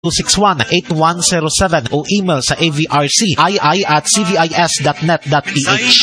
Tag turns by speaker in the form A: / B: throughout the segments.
A: 0917-261-8107 o email sa avrcii@cvis.net.ph.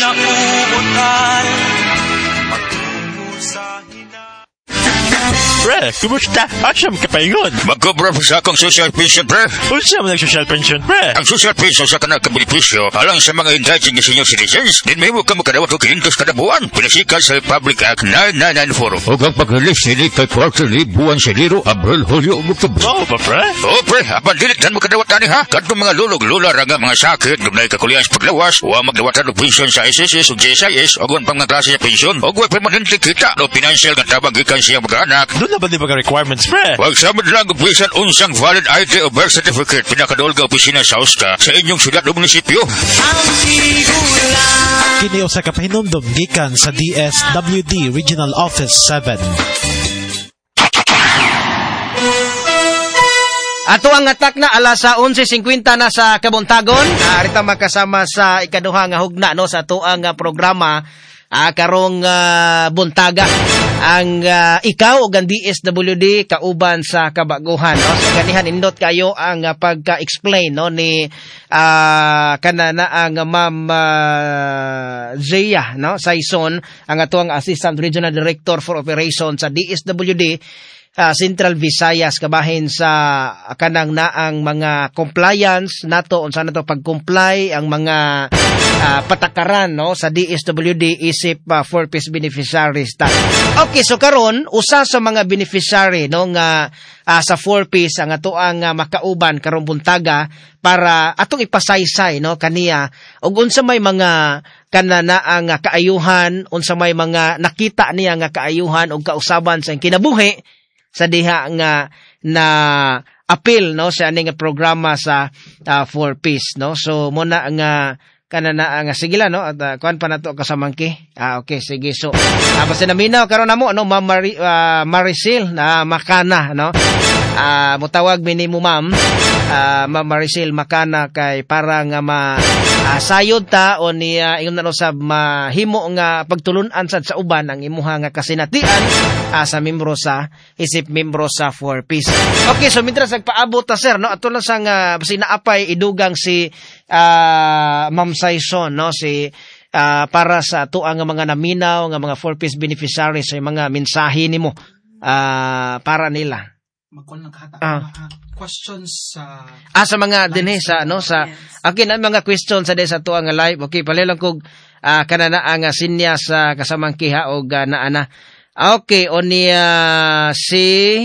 B: Pre, kumusta? Asam ka pa yun?
C: Magkobra pa sa akong social pension, pre.
B: Unsa man ang social pension, pre?
C: Ang social pension sa kanang kabenepisyo alang sa mga entitled na senior citizens. Din may mo ka makadawat o 500 kada buwan. Pinasikat sa Republic Act 9994. O ang pag-release nili kay quarterly buwan sa Liro, Abril, Hulyo, October.
B: Oo ba, pre?
C: Oo, pre. Apan dilit dan mo kadawat tani, ha? Kadto mga lulog-lula nga mga sakit, gumnay kakulian sa paglawas, o magdawatan o pension sa SSS o JSIS, o gawin pang mga klase sa pension, o gawin permanently kita, no financial nga tabang ikan siya mag-anak.
B: Doon na ba di ba requirements, pre?
C: Wag samad lang kung bisan unsang valid ID o birth certificate pinakadool ka opisina sa USTA sa inyong syudad o munisipyo.
A: Kini usa ka pahinumdom gikan sa DSWD Regional Office 7.
D: Ato ang atak na alas 11:50 na sa Kabuntagon. Arita makasama sa ikaduha nga hugna no sa ato ang programa karong buntaga ang ikaw ug ang DSWD kauban sa kabaguhan no. So ganihan indot kayo ang pagka-explain no ni kanana ang Ma'am Zia no Saison ang atuang Assistant Regional Director for Operations sa DSWD Central Visayas kabahin sa kanang naang mga compliance nato unsa nato pag-comply ang mga patakaran no sa DSWD isip 4-piece beneficiaries ta. Okay, so karon usa sa mga beneficiary no nga sa 4-piece ang ato ang makauban karong buntaga para atong ipasaysay no kaniya ug unsa may mga kanana ang kaayuhan unsa may mga nakita niya nga kaayuhan ug kausaban sa kinabuhi sa diha nga na appeal no sa aning programa sa 4-piece no. So muna nga kanana nga sige la no at kuan pa nato kasamangki. Okay, sige. So basta naminaw karon namo no Ma'am Maricel na Makana no. Mutawag minimo Ma'am Ma'am Maricel Makana kay para nga sayod ta o niya ingon na usab mahimo nga pagtulunan sad sa uban ang imuha nga kasinatian sa membro sa isip membro sa 4-piece. Okay, so mitras nagpaabot ta sir no ato lang sang sinaapay idugang si Ma'am Saison no si para sa ato ang mga naminaw nga mga 4-piece beneficiaries sa mga mensahe nimo para nila.
E: Magkuan lang kahata questions
D: sa mga dinhi sa no sa okay na mga questions sa sa ato ang live. Okay, palilang kog kanana ang sinya sa kasamangkiha og naana. Okay, oni si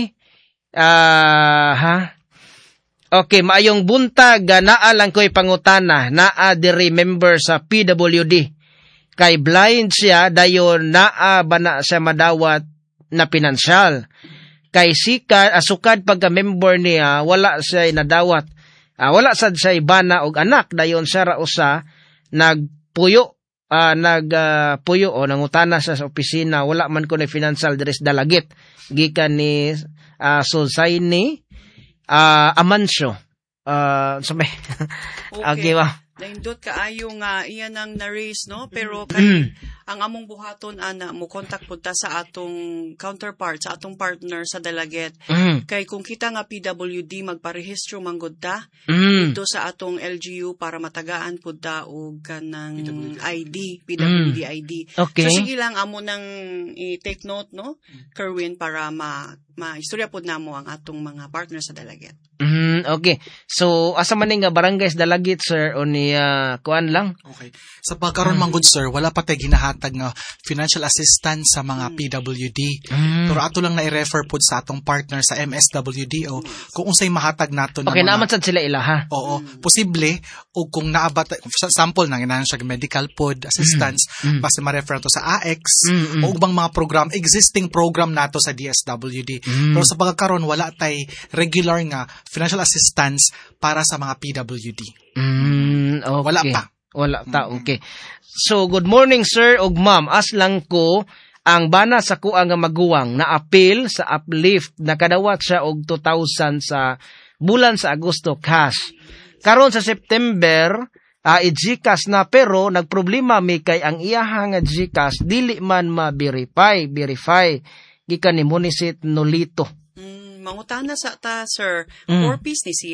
D: okay, maayong buntag naa lang ko'y pangutana naa diri member sa PWD kay blind siya dayon naa bana siya madawat na pinansyal kay sukad pagka-member niya wala siya nadawat wala sad siya bana og anak dayon siya ra usa nagpuyo puyo o nangutana sa opisina wala man ko na financial dress dalagit gikan ni Sulsaini Amancio sabi okay ba
F: naindot kaayo nga iyan ang na-raise no pero ang among buhaton ana mo contact punta sa atong counterpart sa atong partner sa Dalaget kay kung kita nga PWD magparehistro manggod ta dito sa atong LGU para matagaan pud ta og kanang PWD ID.
D: Okay.
F: So sige lang amo nang i-take note no Kerwin para ma-istorya pud namo ang atong mga partner sa Dalaget.
D: Okay. So asa man nga barangays Dalagit sir o ni kuan lang.
E: Okay. Sa pagkaron manggod sir wala pa tay ginahatag nga financial assistance sa mga PWD. Pero ato lang na i-refer pud sa atong partner sa MSWDO kung unsay mahatag nato na
D: okay, naman sad sila ilaha.
E: Oo, posible o kung naabat sa sample nang inahan siya medical pod assistance basta ma-refer to sa AX o ubang mga program existing program nato sa DSWD. Pero sa pagkakaron wala tay regular nga financial assistance para sa mga PWD.
D: Okay. Wala ta, okay. So, good morning, sir og ma'am. Aslang ko, ang bana sa kuang nga maguwang na appeal sa uplift na kadawat siya og 2,000 sa bulan sa Agosto cash. Karon sa September, i-GCash na pero nagproblema mi kay ang iyaha nga GCash dili man ma-verify. Gikan ni Munisit Nolito.
F: mangutana sa ta, sir, 4 piece ni